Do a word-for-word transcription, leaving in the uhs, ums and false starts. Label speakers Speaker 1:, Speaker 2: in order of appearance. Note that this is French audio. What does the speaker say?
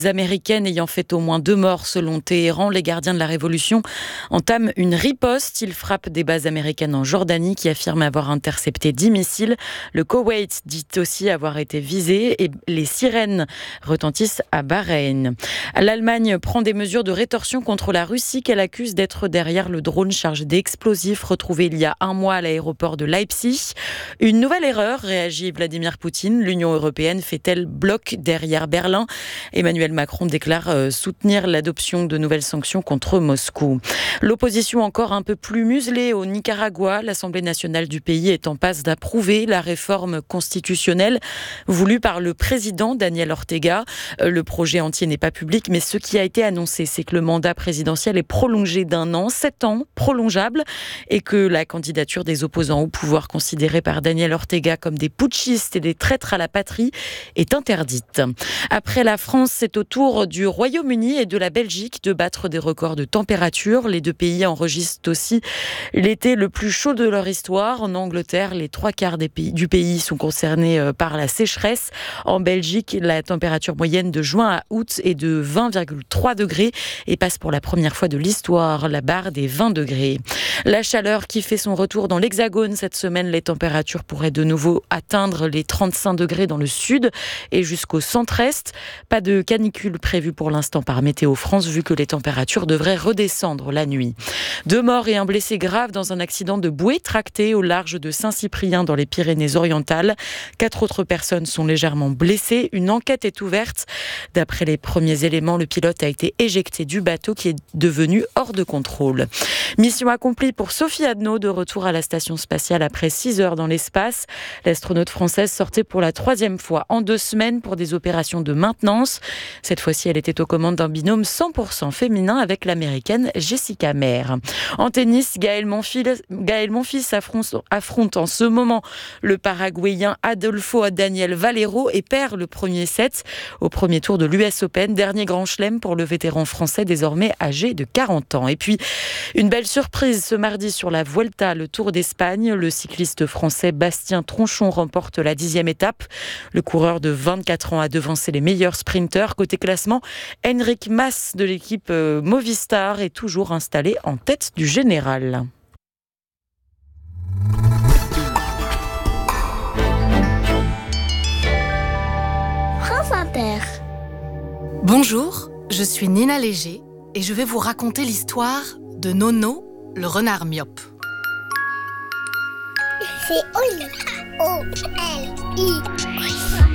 Speaker 1: américaines ayant fait au moins deux morts selon Téhéran. Les gardiens de la révolution entament une riposte. Ils frappent des bases américaines en Jordanie qui affirment avoir intercepté dix missiles. Le Koweït dit aussi avoir été visé et les sirènes retentissent à Bahreïn. L'Allemagne prend des mesures de rétorsion contre la Russie qu'elle accuse d'être derrière le drone chargé d'explosifs retrouvé il y a un mois à l'aéroport de Leipzig. Une nouvelle erreur, réagit Vladimir Poutine. L'Union européenne fait-elle bloc derrière Berlin ? Emmanuel Macron déclare euh, soutenir l'adoption de nouvelles sanctions contre Moscou. L'opposition encore un peu plus muselée au Nicaragua. L'Assemblée nationale du pays est en passe d'approuver la réforme constitutionnelle voulue par le président Daniel Ortega. Euh, le projet entier n'est pas public, mais ce qui a été annoncé, c'est que le mandat présidentiel est prolongé d'un an, sept ans, prolongeable, et que la candidature des opposants au pouvoir considérés par Daniel Ortega comme des putschistes et des traîtres à la patrie est interdite. Après la France, c'est au tour du Royaume-Uni et de la Belgique de battre des records de température. Les deux pays enregistrent aussi l'été le plus chaud de leur histoire. En Angleterre, les trois quarts des pays, du pays sont concernés par la sécheresse. En Belgique, la température moyenne de juin à août est de vingt virgule trois degrés et passe pour la première fois de l'histoire la barre des vingt degrés. La chaleur qui fait son retour dans l'Hexagone cette semaine, les températures pourraient de nouveau atteindre les trente-cinq degrés dans le sud et jusqu'au centre-est. Pas de canicule prévue pour l'instant par Météo France, vu que les températures devraient redescendre la nuit. Deux morts et un blessé grave dans un accident de bouée tractée au large de Saint-Cyprien dans les Pyrénées-Orientales. Quatre autres personnes sont légèrement blessées. Une enquête est ouverte. D'après les premiers éléments, le pilote a été éjecté du bateau qui est devenu hors de contrôle. Mission accomplie pour Sophie Adno, de retour à la station spatiale après six heures dans l'espace. L'astronaute française sortait pour la troisième fois en deux semaines pour des opérations de maintenance. Cette fois-ci, elle était aux commandes d'un binôme cent pour cent féminin avec l'américaine Jessica Meir. En tennis, Gaël Monfils, Gaël Monfils affronte, affronte en ce moment le Paraguayen Adolfo Daniel Valero et perd le premier set au premier tour de l'U S Open. Dernier grand chelem pour le vétéran français désormais âgé de quarante ans. Et puis, une belle surprise ce mardi sur la Vuelta, le Tour d'Espagne. Le cycliste français Bastien Tronchon remporte la dixième étape. Le coureur de vingt-quatre ans a devancé les meilleurs sprinteurs. Côté classement, Enric Mas de l'équipe Movistar est toujours installé en tête du général.
Speaker 2: France Inter.
Speaker 3: Bonjour, je suis Nina Léger et je vais vous raconter l'histoire de Nono, le renard myope.
Speaker 2: C'est Oli. O L I.